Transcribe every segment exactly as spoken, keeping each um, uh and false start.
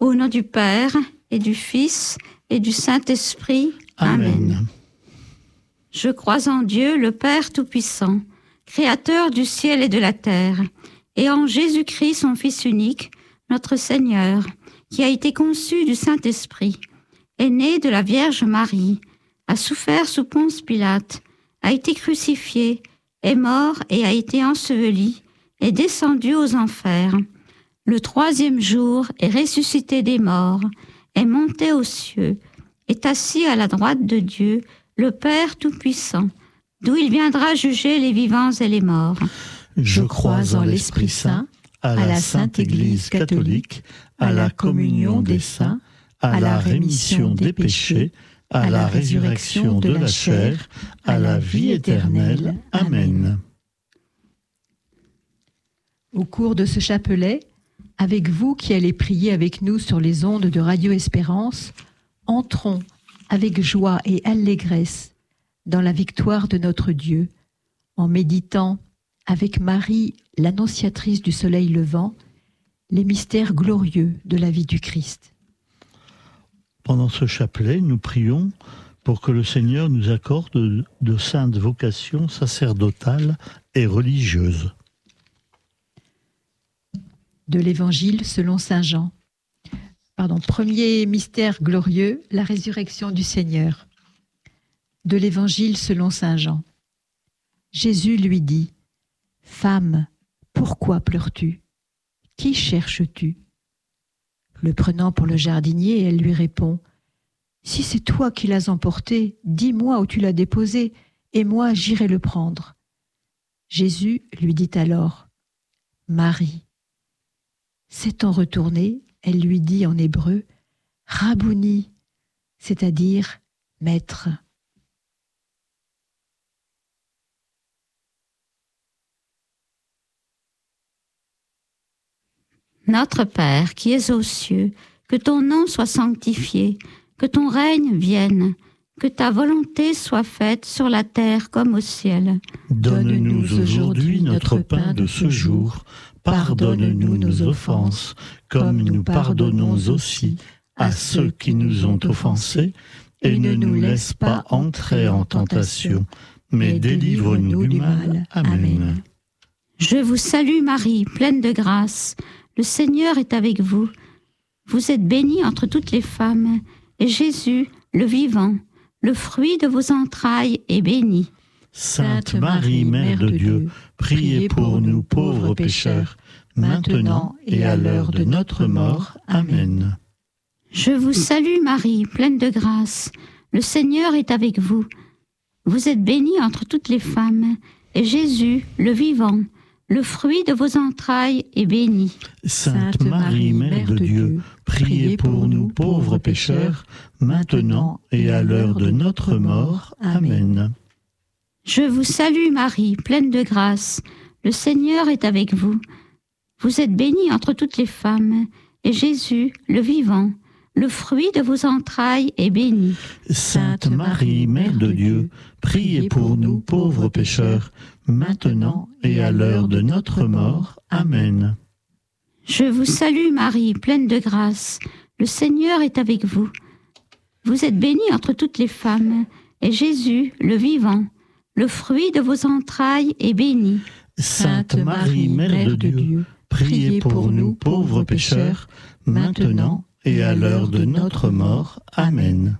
Au nom du Père, et du Fils, et du Saint-Esprit. Amen. Amen. Je crois en Dieu, le Père Tout-Puissant, Créateur du ciel et de la terre, et en Jésus-Christ, son Fils unique, notre Seigneur, qui a été conçu du Saint-Esprit, est né de la Vierge Marie, a souffert sous Ponce Pilate, a été crucifié, est mort et a été enseveli, est descendu aux enfers. Le troisième jour est ressuscité des morts, est monté aux cieux, est assis à la droite de Dieu, le Père Tout-Puissant, d'où il viendra juger les vivants et les morts. Je crois en l'Esprit Saint, à la Sainte Église catholique, à la communion des saints, à la rémission des péchés, à la résurrection de la chair, à la vie éternelle. Amen. Au cours de ce chapelet, avec vous qui allez prier avec nous sur les ondes de Radio Espérance, entrons avec joie et allégresse dans la victoire de notre Dieu, en méditant avec Marie, l'annonciatrice du soleil levant, les mystères glorieux de la vie du Christ. Pendant ce chapelet, nous prions pour que le Seigneur nous accorde de saintes vocations sacerdotales et religieuses. De l'Évangile selon saint Jean. Pardon, premier mystère glorieux, la résurrection du Seigneur. De l'Évangile selon saint Jean. Jésus lui dit : « Femme, pourquoi pleures-tu ? Qui cherches-tu ? » Le prenant pour le jardinier, elle lui répond : « Si c'est toi qui l'as emporté, dis-moi où tu l'as déposé, et moi j'irai le prendre. » Jésus lui dit alors : « Marie. » S'étant retournée, elle lui dit en hébreu : « Rabouni », c'est-à-dire « Maître ». Notre Père qui es aux cieux, que ton nom soit sanctifié, que ton règne vienne, que ta volonté soit faite sur la terre comme au ciel. Donne-nous aujourd'hui notre pain de ce jour. Pardonne-nous nos offenses, comme nous pardonnons aussi à ceux qui nous ont offensés, et ne nous laisse pas entrer en tentation, mais délivre-nous du mal. Amen. Je vous salue Marie, pleine de grâce. Le Seigneur est avec vous. Vous êtes bénie entre toutes les femmes, et Jésus, le vivant, le fruit de vos entrailles, est béni. Sainte Marie, Mère de Dieu, priez pour nous pauvres pécheurs, maintenant et à l'heure de notre mort. Amen. Je vous salue Marie, pleine de grâce. Le Seigneur est avec vous. Vous êtes bénie entre toutes les femmes, et Jésus, le vivant, le fruit de vos entrailles, est béni. Sainte Marie, Mère de Dieu, priez pour nous pauvres pécheurs, maintenant et à l'heure de notre mort. Amen. Je vous salue Marie, pleine de grâce. Le Seigneur est avec vous. Vous êtes bénie entre toutes les femmes, et Jésus, le vivant, le fruit de vos entrailles, est béni. Sainte Marie, Mère de Dieu, priez pour nous pauvres pécheurs, maintenant et à l'heure de notre mort. Amen. Je vous salue Marie, pleine de grâce. Le Seigneur est avec vous. Vous êtes bénie entre toutes les femmes, et Jésus, le vivant, le fruit de vos entrailles, est béni. Sainte Marie, Mère de Dieu, priez pour nous pauvres pécheurs, maintenant et à l'heure de notre mort. Amen.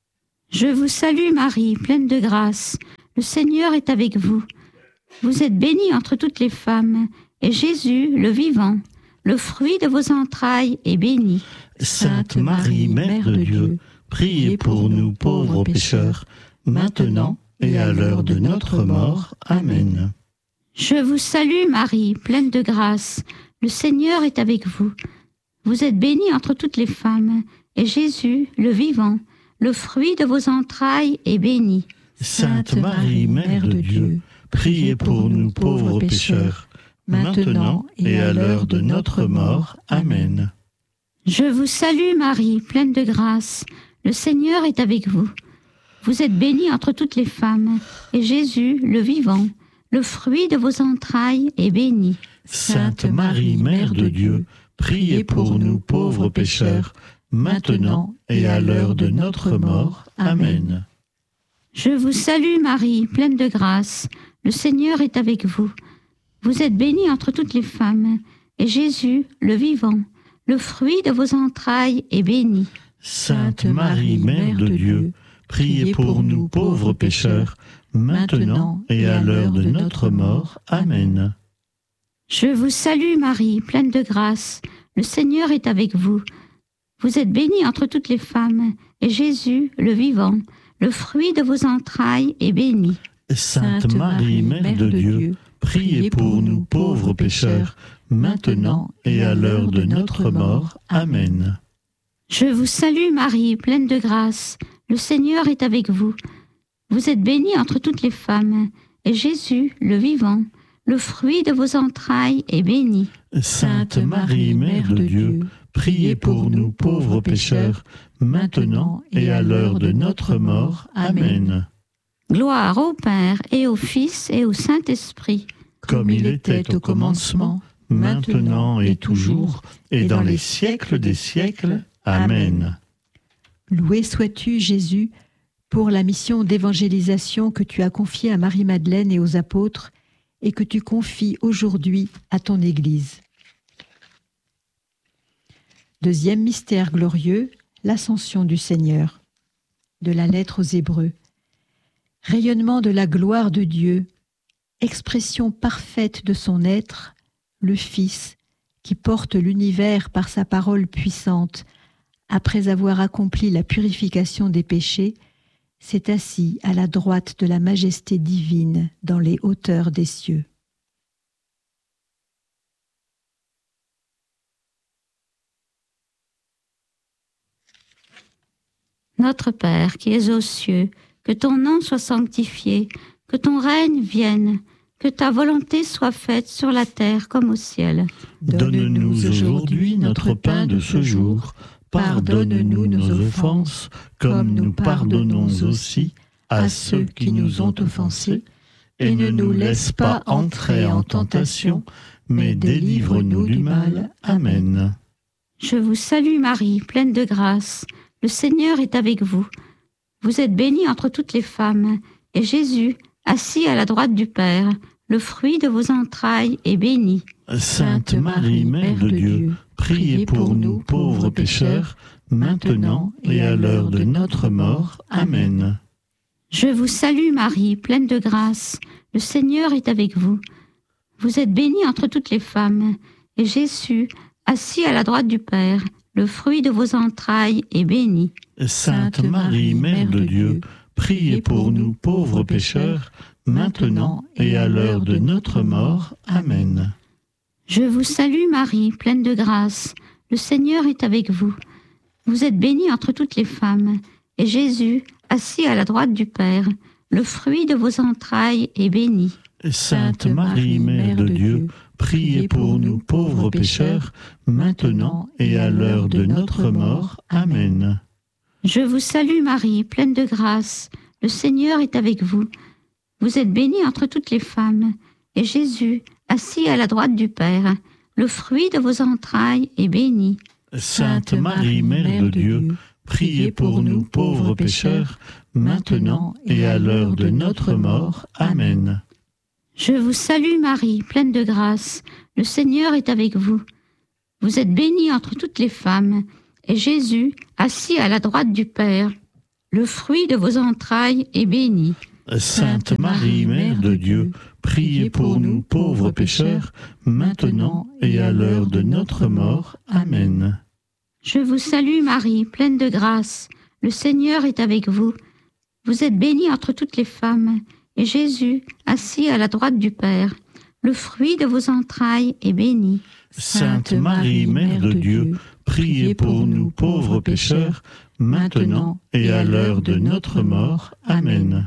Je vous salue Marie, pleine de grâce. Le Seigneur est avec vous. Vous êtes bénie entre toutes les femmes, et Jésus, le vivant, le fruit de vos entrailles, est béni. Sainte Marie, Mère de Dieu, priez pour nous pauvres pécheurs, maintenant et à l'heure de notre mort. Amen. Je vous salue Marie, pleine de grâce. Le Seigneur est avec vous. Vous êtes bénie entre toutes les femmes, et Jésus, le vivant, le fruit de vos entrailles, est béni. Sainte Marie, Mère de Dieu, priez pour nous pauvres pécheurs, maintenant et à l'heure de notre mort. Amen. Je vous salue Marie, pleine de grâce. Le Seigneur est avec vous. Vous êtes bénie entre toutes les femmes, et Jésus, le vivant, le fruit de vos entrailles, est béni. Sainte Marie, Mère de Dieu, priez pour nous pauvres pécheurs, maintenant et à l'heure de notre mort. Amen. Je vous salue Marie, pleine de grâce, le Seigneur est avec vous. Vous êtes bénie entre toutes les femmes, et Jésus, le vivant, le fruit de vos entrailles, est béni. Sainte Marie, Mère de Dieu, priez pour nous pauvres pécheurs, maintenant et à l'heure de notre mort. Amen. Je vous salue Marie, pleine de grâce, le Seigneur est avec vous. Vous êtes bénie entre toutes les femmes, et Jésus, le vivant, le fruit de vos entrailles, est béni. Sainte Marie, Mère de Dieu, priez pour nous pauvres pécheurs, maintenant et à l'heure de notre mort. Amen. Je vous salue Marie, pleine de grâce, le Seigneur est avec vous. Vous êtes bénie entre toutes les femmes, et Jésus, le vivant, le fruit de vos entrailles, est béni. Sainte Marie, Mère de Dieu, priez pour nous pauvres pécheurs, maintenant et à l'heure de notre mort. Amen. Gloire au Père et au Fils et au Saint-Esprit, comme il était au commencement, maintenant et toujours, et dans les siècles des siècles. Amen. Loué sois-tu, Jésus, pour la mission d'évangélisation que tu as confiée à Marie-Madeleine et aux apôtres, et que tu confies aujourd'hui à ton Église. Deuxième mystère glorieux, l'ascension du Seigneur. De la lettre aux Hébreux. Rayonnement de la gloire de Dieu, expression parfaite de son être, le Fils, qui porte l'univers par sa parole puissante, après avoir accompli la purification des péchés, s'est assis à la droite de la majesté divine dans les hauteurs des cieux. Notre Père qui es aux cieux, que ton nom soit sanctifié, que ton règne vienne, que ta volonté soit faite sur la terre comme au ciel. Donne-nous aujourd'hui notre pain de ce jour. Pardonne-nous nos offenses, comme nous pardonnons aussi à ceux qui nous ont offensés, et ne nous laisse pas entrer en tentation, mais délivre-nous du mal. Amen. Je vous salue Marie, pleine de grâce, le Seigneur est avec vous. Vous êtes bénie entre toutes les femmes, et Jésus, assis à la droite du Père, le fruit de vos entrailles, est béni. Sainte Marie, Mère de Dieu, priez pour nous pauvres pécheurs, maintenant et à l'heure de notre mort. Amen. Je vous salue Marie, pleine de grâce, le Seigneur est avec vous. Vous êtes bénie entre toutes les femmes, et Jésus, assis à la droite du Père, le fruit de vos entrailles, est béni. Sainte Marie, Mère de Dieu, priez pour nous pauvres pécheurs, maintenant et à l'heure de notre mort. Amen. Je vous salue Marie, pleine de grâce, le Seigneur est avec vous. Vous êtes bénie entre toutes les femmes, et Jésus, assis à la droite du Père, le fruit de vos entrailles, est béni. Sainte Marie, Mère de Dieu, priez pour nous pauvres pécheurs, maintenant et à l'heure de notre mort. Amen. Je vous salue Marie, pleine de grâce, le Seigneur est avec vous. Vous êtes bénie entre toutes les femmes, et Jésus, assis à la droite du Père, le fruit de vos entrailles, est béni. Sainte Marie, Mère de Dieu, priez pour nous pauvres pécheurs, maintenant et à l'heure de notre mort. Amen. Je vous salue Marie, pleine de grâce, le Seigneur est avec vous. Vous êtes bénie entre toutes les femmes, et Jésus, assis à la droite du Père, le fruit de vos entrailles, est béni. Sainte Marie, Mère de Dieu, priez pour nous pauvres pécheurs, maintenant et à l'heure de notre mort. Amen. Je vous salue Marie, pleine de grâce, le Seigneur est avec vous. Vous êtes bénie entre toutes les femmes, et Jésus, assis à la droite du Père, le fruit de vos entrailles, est béni. Sainte Marie, Mère de Dieu, priez pour nous pauvres pécheurs, maintenant et à l'heure de notre mort. Amen.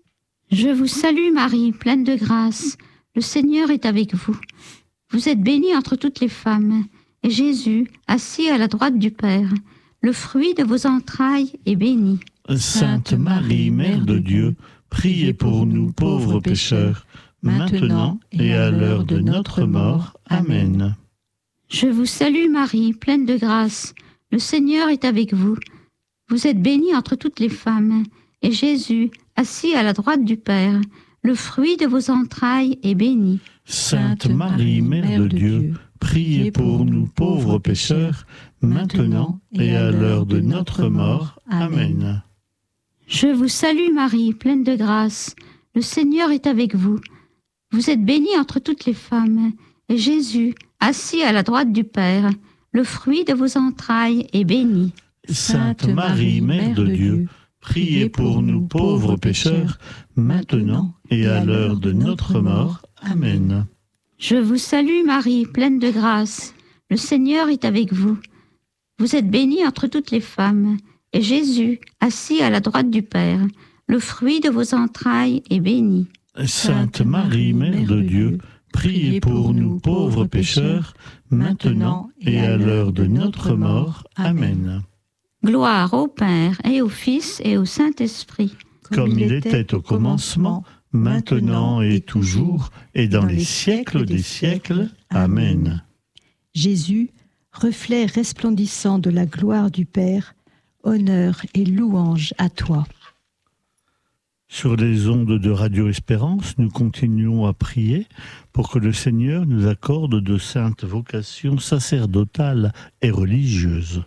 Je vous salue Marie, pleine de grâce, le Seigneur est avec vous. Vous êtes bénie entre toutes les femmes, et Jésus, assis à la droite du Père, le fruit de vos entrailles, est béni. Sainte Marie, Mère de Dieu, priez pour nous pauvres pécheurs, maintenant et à l'heure de notre mort. Amen. Je vous salue Marie, pleine de grâce. Le Seigneur est avec vous. Vous êtes bénie entre toutes les femmes, et Jésus, assis à la droite du Père, le fruit de vos entrailles, est béni. Sainte Marie, Mère de Dieu, priez pour nous pauvres pécheurs, maintenant et à l'heure de notre mort. Amen. Je vous salue Marie, pleine de grâce. Le Seigneur est avec vous. Vous êtes bénie entre toutes les femmes, et Jésus, assis à la droite du Père, le fruit de vos entrailles, est béni. Sainte Marie, Mère de Dieu, priez pour nous pauvres pécheurs, maintenant et à l'heure de notre mort. Amen. Je vous salue Marie, pleine de grâce. Le Seigneur est avec vous. Vous êtes bénie entre toutes les femmes, et Jésus, assis à la droite du Père, le fruit de vos entrailles, est béni. Sainte Marie, Mère de Dieu, priez pour nous pauvres pécheurs, maintenant et à l'heure de notre mort. Amen. Gloire au Père et au Fils et au Saint-Esprit. Comme il était au commencement, maintenant et toujours, et dans les siècles des siècles. Amen. Jésus, reflet resplendissant de la gloire du Père, honneur et louange à toi. Sur les ondes de Radio Espérance, nous continuons à prier pour que le Seigneur nous accorde de saintes vocations sacerdotales et religieuses.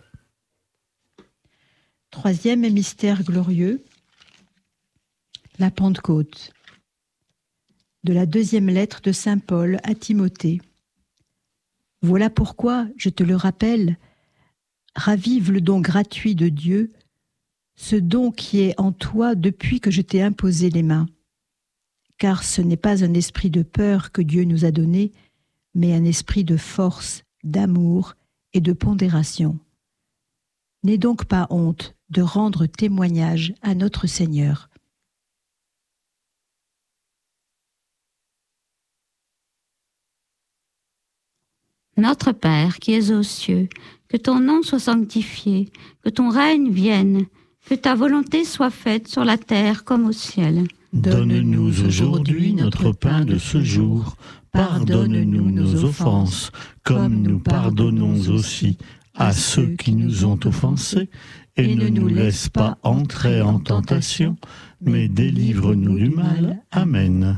Troisième mystère glorieux, la Pentecôte. De la deuxième lettre de saint Paul à Timothée. Voilà pourquoi, je te le rappelle, ravive le don gratuit de Dieu, ce don qui est en toi depuis que je t'ai imposé les mains. Car ce n'est pas un esprit de peur que Dieu nous a donné, mais un esprit de force, d'amour et de pondération. N'aie donc pas honte de rendre témoignage à notre Seigneur. Notre Père qui es aux cieux, que ton nom soit sanctifié, que ton règne vienne, que ta volonté soit faite sur la terre comme au ciel. Donne-nous aujourd'hui notre pain de ce jour. Pardonne-nous nos offenses, comme nous pardonnons aussi à ceux qui nous ont offensés. Et ne nous laisse pas entrer en tentation, mais délivre-nous du mal. Amen.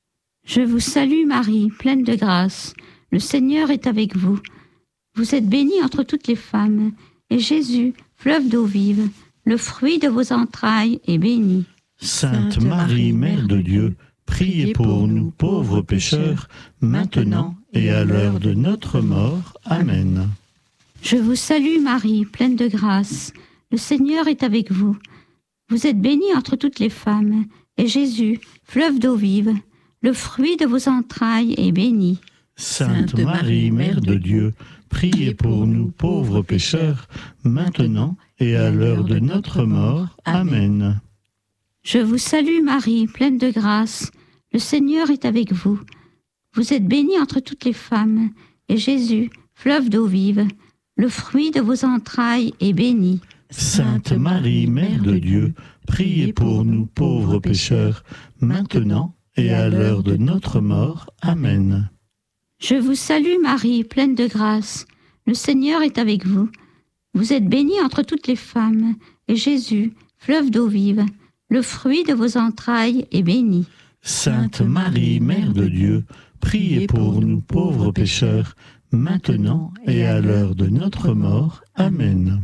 Je vous salue Marie, pleine de grâce. Le Seigneur est avec vous. Vous êtes bénie entre toutes les femmes, et Jésus, fleuve d'eau vive, le fruit de vos entrailles, est béni. Sainte Marie, Mère de Dieu, priez pour nous pauvres pécheurs, maintenant et à l'heure de notre mort. Amen. Je vous salue Marie, pleine de grâce. Le Seigneur est avec vous. Vous êtes bénie entre toutes les femmes, et Jésus, fleuve d'eau vive, le fruit de vos entrailles, est béni. Sainte Marie, Mère de Dieu, priez pour nous pauvres pécheurs, maintenant et à l'heure de notre mort. Amen. Je vous salue Marie, pleine de grâce. Le Seigneur est avec vous. Vous êtes bénie entre toutes les femmes, et Jésus, fleuve d'eau vive, le fruit de vos entrailles, est béni. Sainte Marie, Mère de Dieu, priez pour nous pauvres pécheurs, maintenant et à l'heure de notre mort. Amen. Je vous salue Marie, pleine de grâce. Le Seigneur est avec vous. Vous êtes bénie entre toutes les femmes, et Jésus, fleuve d'eau vive, le fruit de vos entrailles, est béni. Sainte Marie, Mère de Dieu, priez pour nous pauvres pécheurs, maintenant et à l'heure de notre mort. Amen.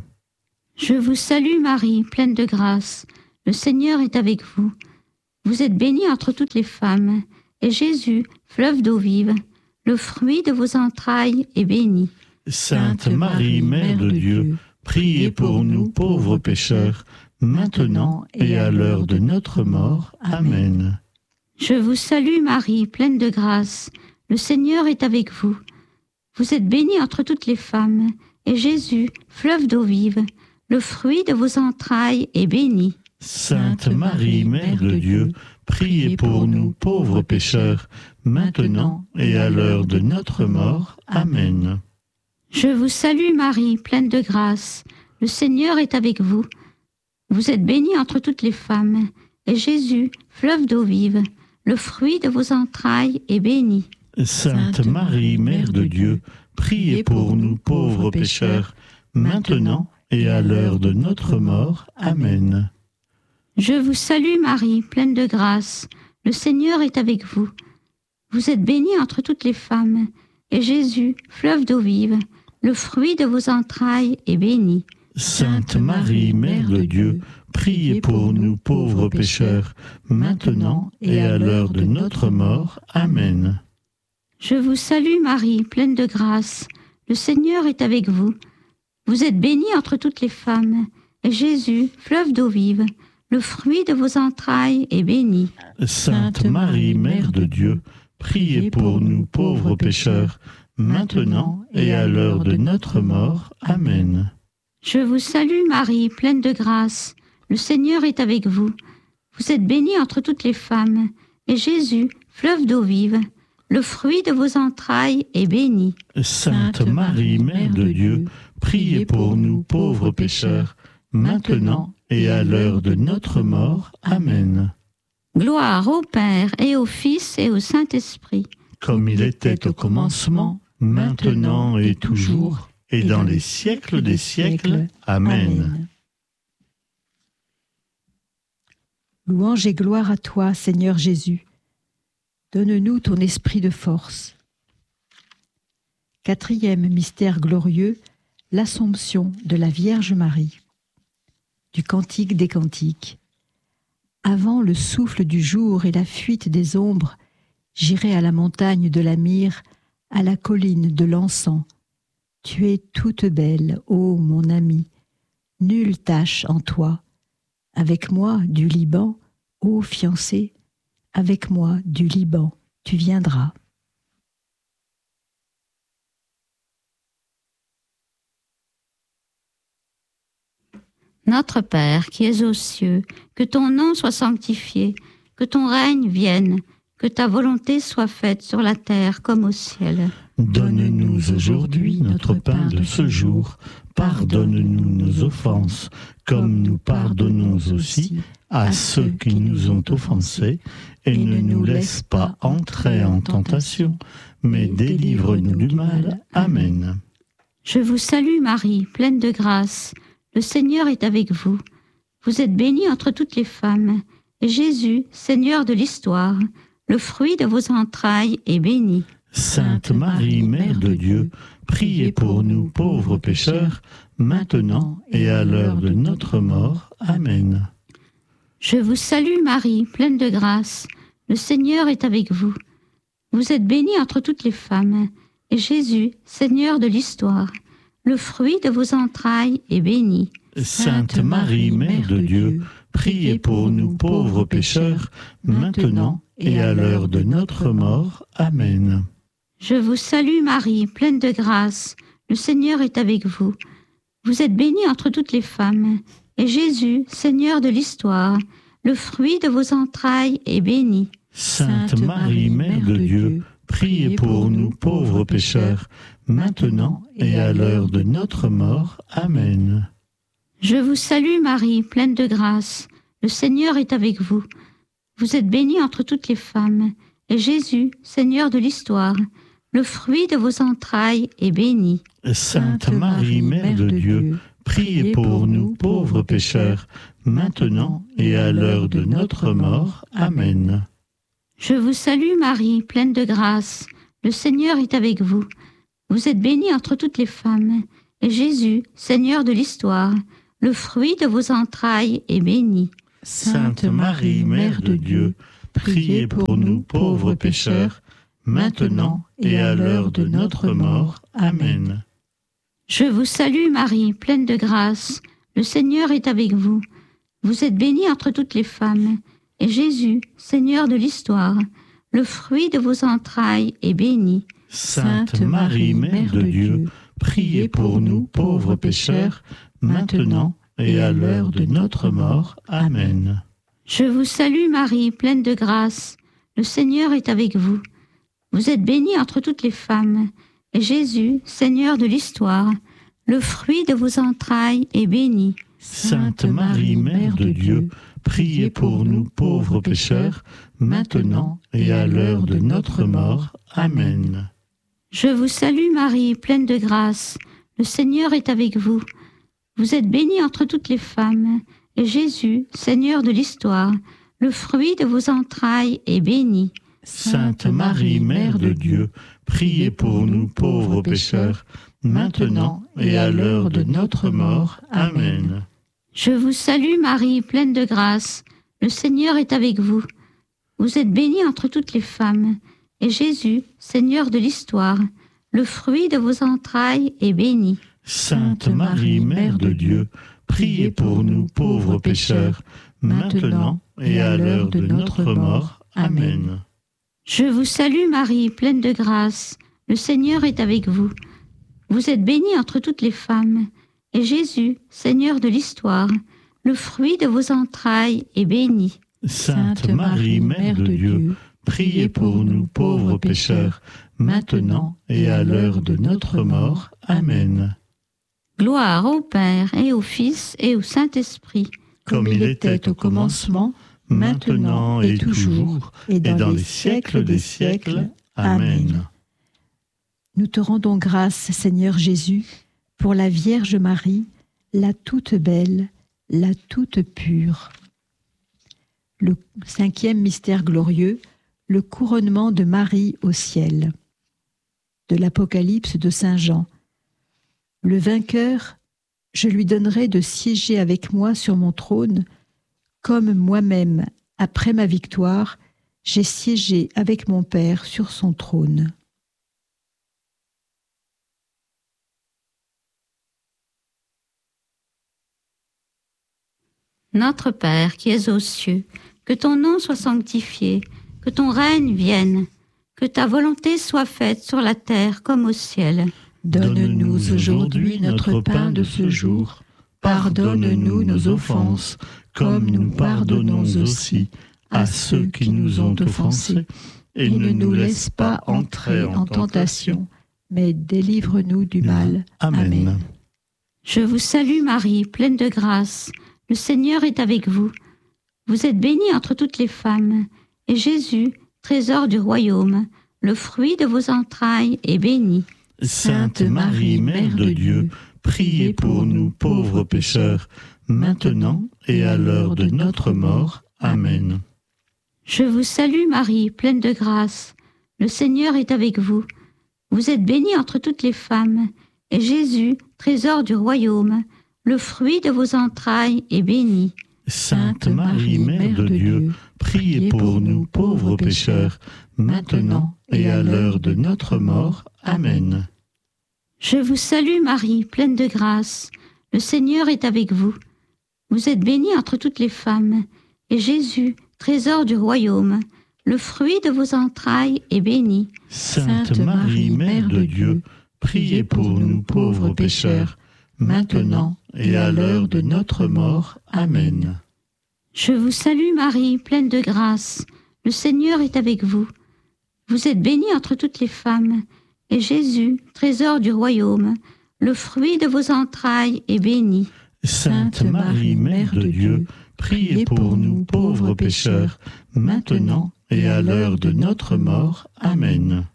Je vous salue Marie, pleine de grâce. Le Seigneur est avec vous. Vous êtes bénie entre toutes les femmes, et Jésus, fleuve d'eau vive, le fruit de vos entrailles, est béni. Sainte Marie, Mère de Dieu, priez pour nous pauvres pécheurs, maintenant et à l'heure de notre mort. Amen. Je vous salue Marie, pleine de grâce. Le Seigneur est avec vous. Vous êtes bénie entre toutes les femmes, et Jésus, fleuve d'eau vive, le fruit de vos entrailles, est béni. Sainte Marie, Mère de Dieu, priez pour nous pauvres pécheurs, maintenant et à l'heure de notre mort. Amen. Je vous salue Marie, pleine de grâce. Le Seigneur est avec vous. Vous êtes bénie entre toutes les femmes, et Jésus, fleuve d'eau vive, le fruit de vos entrailles, est béni. Sainte Marie, Mère de Dieu, priez pour nous pauvres pécheurs, maintenant et à l'heure de notre mort. Amen. Je vous salue Marie, pleine de grâce, le Seigneur est avec vous. Vous êtes bénie entre toutes les femmes, et Jésus, fleuve d'eau vive, le fruit de vos entrailles, est béni. Sainte Marie, Mère de Dieu, priez pour nous pauvres pécheurs, maintenant et à l'heure de notre mort. Amen. Je vous salue Marie, pleine de grâce, le Seigneur est avec vous. Vous êtes bénie entre toutes les femmes, et Jésus, fleuve d'eau vive, le fruit de vos entrailles, est béni. Sainte Marie, Mère de Dieu, priez pour nous pauvres pécheurs, maintenant et à l'heure de notre mort. Amen. Je vous salue Marie, pleine de grâce, le Seigneur est avec vous. Vous êtes bénie entre toutes les femmes, et Jésus, fleuve d'eau vive, le fruit de vos entrailles, est béni. Sainte Marie, Mère de Dieu, priez pour nous pauvres pécheurs, maintenant et à l'heure de notre mort. Amen. Gloire au Père et au Fils et au Saint-Esprit. Comme il était au commencement, maintenant et toujours, et dans les siècles des siècles. Amen. Louange et gloire à toi, Seigneur Jésus. Donne-nous ton esprit de force. Quatrième mystère glorieux, l'Assomption de la Vierge Marie. Du Cantique des Cantiques. Avant le souffle du jour et la fuite des ombres, j'irai à la montagne de la myrrhe, à la colline de l'encens. Tu es toute belle, ô mon amie, nulle tache en toi. Avec moi du Liban, ô fiancée, avec moi du Liban, tu viendras. Notre Père qui es aux cieux, que ton nom soit sanctifié, que ton règne vienne, que ta volonté soit faite sur la terre comme au ciel. Donne-nous aujourd'hui notre pain de ce jour. Pardonne-nous nos offenses, comme nous pardonnons aussi à ceux qui nous ont offensés, et ne nous laisse pas entrer en tentation, mais délivre-nous du mal. Amen. Je vous salue Marie, pleine de grâce. Le Seigneur est avec vous. Vous êtes bénie entre toutes les femmes, et Jésus, Seigneur de l'histoire, le fruit de vos entrailles, est béni. Sainte Marie, Mère de Dieu, priez pour nous pauvres pécheurs, maintenant et à l'heure de notre mort. Amen. Je vous salue Marie, pleine de grâce. Le Seigneur est avec vous. Vous êtes bénie entre toutes les femmes, et Jésus, Seigneur de l'histoire, le fruit de vos entrailles, est béni. Sainte Marie, Mère de Dieu, priez pour nous pauvres pécheurs, maintenant et à l'heure de notre mort. Amen. Je vous salue Marie, pleine de grâce. Le Seigneur est avec vous. Vous êtes bénie entre toutes les femmes, et Jésus, Seigneur de l'histoire, le fruit de vos entrailles, est béni. Sainte Marie, Mère de Dieu, priez pour nous pauvres pécheurs, maintenant et à l'heure de notre mort. Amen. Je vous salue Marie, pleine de grâce. Le Seigneur est avec vous. Vous êtes bénie entre toutes les femmes, et Jésus, Seigneur de l'histoire, le fruit de vos entrailles, est béni. Sainte Marie, Mère de Dieu, priez pour nous pauvres pécheurs, maintenant et à l'heure de notre mort. Amen. Je vous salue Marie, pleine de grâce. Le Seigneur est avec vous. Vous êtes bénie entre toutes les femmes, et Jésus, Seigneur de l'histoire, le fruit de vos entrailles, est béni. Sainte Marie, Mère de Dieu, priez pour nous pauvres pécheurs, maintenant et à l'heure de notre mort. Amen. Je vous salue Marie, pleine de grâce. Le Seigneur est avec vous. Vous êtes bénie entre toutes les femmes, et Jésus, Seigneur de l'histoire, le fruit de vos entrailles, est béni. Sainte Marie, Mère de Dieu, priez pour nous pauvres pécheurs, maintenant et à l'heure de notre mort. Amen. Je vous salue Marie, pleine de grâce. Le Seigneur est avec vous. Vous êtes bénie entre toutes les femmes, et Jésus, Seigneur de l'histoire, le fruit de vos entrailles, est béni. Sainte Marie, Mère de Dieu, priez pour nous pauvres pécheurs, maintenant et à l'heure de notre mort. Amen. Je vous salue Marie, pleine de grâce. Le Seigneur est avec vous. Vous êtes bénie entre toutes les femmes, et Jésus, Seigneur de l'histoire, le fruit de vos entrailles, est béni. Sainte Marie, Mère de Dieu, priez pour nous pauvres pécheurs, maintenant et à l'heure de notre mort. Amen. Je vous salue Marie, pleine de grâce. Le Seigneur est avec vous. Vous êtes bénie entre toutes les femmes, et Jésus, Seigneur de l'histoire, le fruit de vos entrailles, est béni. Sainte Marie, Mère de Dieu, priez pour nous pauvres pécheurs, maintenant et à l'heure de notre mort. Amen. Je vous salue Marie, pleine de grâce. Le Seigneur est avec vous. Vous êtes bénie entre toutes les femmes, et Jésus, Seigneur de l'histoire, le fruit de vos entrailles, est béni. Sainte Marie, Mère de Dieu, priez pour nous pauvres pécheurs, maintenant et à l'heure de notre mort. Amen. Gloire au Père et au Fils et au Saint-Esprit, comme il était au commencement, maintenant et toujours, et dans les siècles des siècles. Amen. Nous te rendons grâce, Seigneur Jésus, pour la Vierge Marie, la toute belle, la toute pure. Le cinquième mystère glorieux, le couronnement de Marie au ciel. De l'Apocalypse de Saint Jean. Le vainqueur, je lui donnerai de siéger avec moi sur mon trône, comme moi-même, après ma victoire, j'ai siégé avec mon Père sur son trône. Notre Père qui es aux cieux, que ton nom soit sanctifié, que ton règne vienne, que ta volonté soit faite sur la terre comme au ciel. Donne-nous aujourd'hui notre pain de ce jour. Pardonne-nous nos offenses, comme nous pardonnons aussi à ceux qui nous ont offensés. Et ne nous laisse pas entrer en tentation, mais délivre-nous du mal. Amen. Amen. Je vous salue Marie, pleine de grâce. Le Seigneur est avec vous. Vous êtes bénie entre toutes les femmes, et Jésus, trésor du royaume, le fruit de vos entrailles, est béni. Sainte Marie, Mère de Dieu, priez pour nous pauvres pécheurs, maintenant et à l'heure de notre mort. Amen. Je vous salue Marie, pleine de grâce. Le Seigneur est avec vous. Vous êtes bénie entre toutes les femmes, et Jésus, trésor du royaume, le fruit de vos entrailles, est béni. Sainte Marie, Mère de Dieu, priez pour nous pauvres pécheurs, maintenant et à l'heure de notre mort. Amen. Je vous salue Marie, pleine de grâce. Le Seigneur est avec vous. Vous êtes bénie entre toutes les femmes, et Jésus, trésor du royaume, le fruit de vos entrailles, est béni. Sainte Marie, Mère de Dieu, priez pour nous pauvres pécheurs, maintenant et à l'heure de notre mort. Amen. Je vous salue Marie, pleine de grâce. Le Seigneur est avec vous. Vous êtes bénie entre toutes les femmes, et Jésus, trésor du royaume, le fruit de vos entrailles, est béni. Sainte Marie, Mère de Dieu, priez pour nous pauvres pécheurs, maintenant et à l'heure de notre mort. Amen.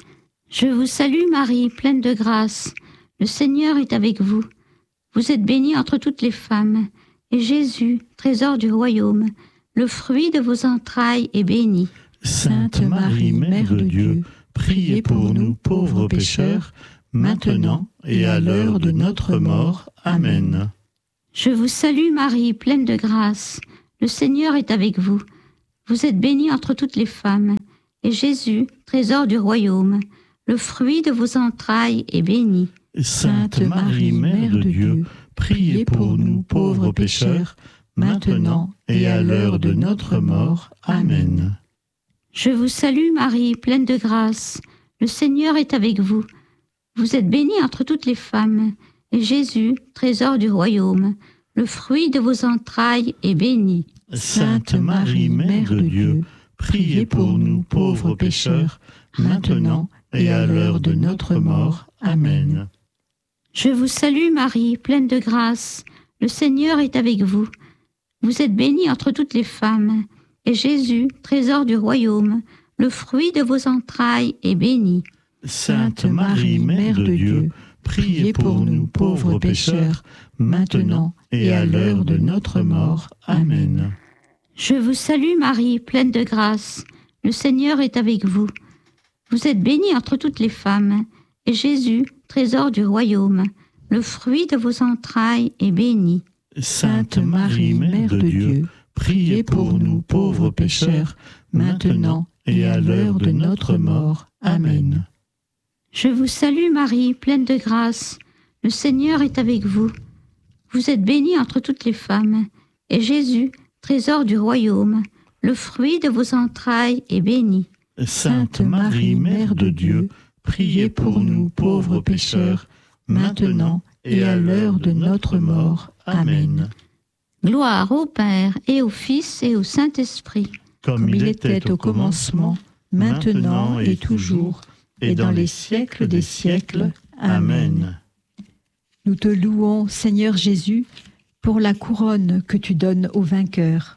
Je vous salue Marie, pleine de grâce. Le Seigneur est avec vous. Vous êtes bénie entre toutes les femmes, et Jésus, trésor du royaume, le fruit de vos entrailles, est béni. Sainte Marie, Mère de Dieu, priez pour nous pauvres pécheurs, maintenant et à l'heure de notre mort. Amen. Je vous salue Marie, pleine de grâce. Le Seigneur est avec vous. Vous êtes bénie entre toutes les femmes, et Jésus, trésor du royaume, le fruit de vos entrailles, est béni. Sainte Marie, Mère de Dieu, priez pour nous pauvres pécheurs, maintenant et à l'heure de notre mort. Amen. Je vous salue Marie, pleine de grâce. Le Seigneur est avec vous. Vous êtes bénie entre toutes les femmes, et Jésus, trésor du royaume, le fruit de vos entrailles, est béni. Sainte Marie, Mère de Dieu, priez pour nous pauvres pécheurs, maintenant et à l'heure de notre mort. Amen. Je vous salue Marie, pleine de grâce. Le Seigneur est avec vous. Vous êtes bénie entre toutes les femmes, et Jésus, trésor du royaume, le fruit de vos entrailles, est béni. Sainte Marie, Mère de Dieu, priez pour nous pauvres pécheurs, maintenant et à l'heure de notre mort. Amen. Je vous salue Marie, pleine de grâce. Le Seigneur est avec vous. Vous êtes bénie entre toutes les femmes, et Jésus, trésor du royaume, le fruit de vos entrailles, est béni. Sainte Marie, Mère de Dieu, priez pour nous pauvres pécheurs, maintenant et à l'heure de notre mort. Amen. Je vous salue Marie, pleine de grâce. Le Seigneur est avec vous. Vous êtes bénie entre toutes les femmes, et Jésus, trésor du royaume, le fruit de vos entrailles, est béni. Sainte Marie, Mère de Dieu, priez pour nous pauvres pécheurs, maintenant et à l'heure de notre mort. Amen. Gloire au Père et au Fils et au Saint-Esprit, Comme il était au commencement, maintenant et toujours, et dans les siècles des siècles. Amen. Nous te louons, Seigneur Jésus, pour la couronne que tu donnes aux vainqueurs.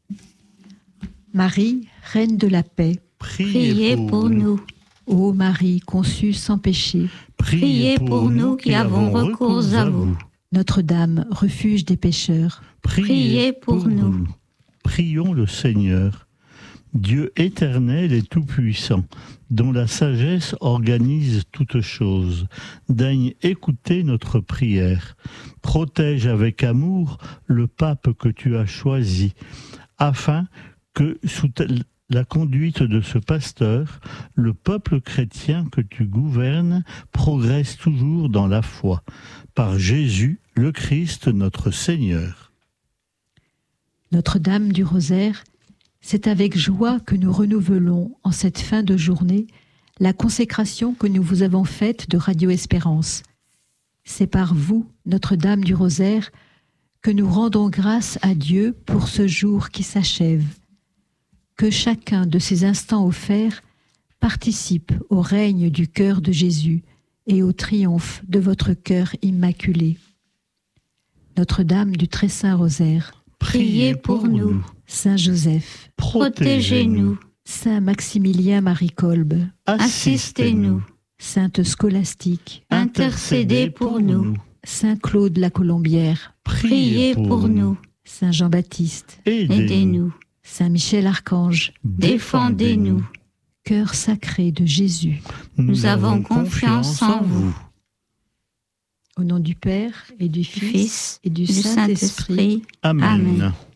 Marie, Reine de la paix, priez pour nous. Ô Marie, conçue sans péché, Priez pour nous qui avons recours à vous. Notre-Dame, refuge des pécheurs, Priez pour nous. Prions le Seigneur, Dieu éternel et tout-puissant, dont la sagesse organise toutes choses. Daigne écouter notre prière. Protège avec amour le pape que tu as choisi, afin que, sous la conduite de ce pasteur, le peuple chrétien que tu gouvernes progresse toujours dans la foi. Par Jésus, le Christ, notre Seigneur. Notre-Dame du Rosaire, c'est avec joie que nous renouvelons en cette fin de journée la consécration que nous vous avons faite de Radio Espérance. C'est par vous, Notre-Dame du Rosaire, que nous rendons grâce à Dieu pour ce jour qui s'achève. Que chacun de ces instants offerts participe au règne du cœur de Jésus et au triomphe de votre cœur immaculé. Notre-Dame du Très Saint Rosaire, Priez pour nous. Saint Joseph, Protégez-nous. Saint Maximilien Marie Kolbe, Assistez-nous. Sainte Scolastique, Intercédez pour nous. Saint Claude la Colombière, Priez pour nous. Saint Jean-Baptiste, Aidez-nous. Saint Michel Archange, Défendez-nous. Cœur sacré de Jésus, Nous avons confiance en vous. au nom du Père et du Du Fils Fils et du du Saint-Esprit. Saint-Esprit. Amen. Amen.